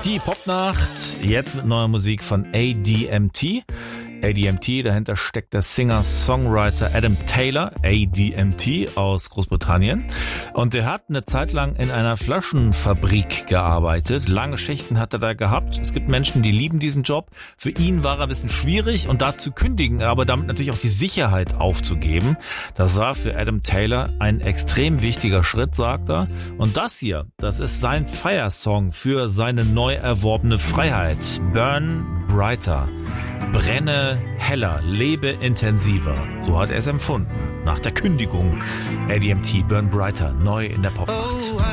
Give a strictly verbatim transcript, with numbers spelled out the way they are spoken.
Die Popnacht, jetzt mit neuer Musik von A D M T. A D M T, dahinter steckt der Singer-Songwriter Adam Taylor, A D M T aus Großbritannien. Und der hat eine Zeit lang in einer Flaschenfabrik gearbeitet. Lange Schichten hat er da gehabt. Es gibt Menschen, die lieben diesen Job. Für ihn war er ein bisschen schwierig und da zu kündigen, aber damit natürlich auch die Sicherheit aufzugeben. Das war für Adam Taylor ein extrem wichtiger Schritt, sagt er. Und das hier, das ist sein Feiersong für seine neu erworbene Freiheit. Burn Brighter. Brenne heller, lebe intensiver. So hat er es empfunden. Nach der Kündigung. A D M T, Burn Brighter, neu in der Popnacht.